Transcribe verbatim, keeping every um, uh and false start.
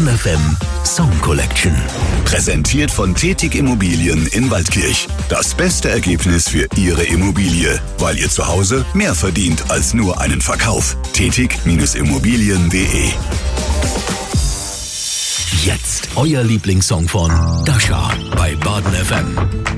Baden F M Song Collection. Präsentiert von Tätig Immobilien in Waldkirch. Das beste Ergebnis für Ihre Immobilie, weil ihr zu Hause mehr verdient als nur einen Verkauf. tätig Immobilien punkt de. Jetzt euer Lieblingssong von Dasha bei Baden F M.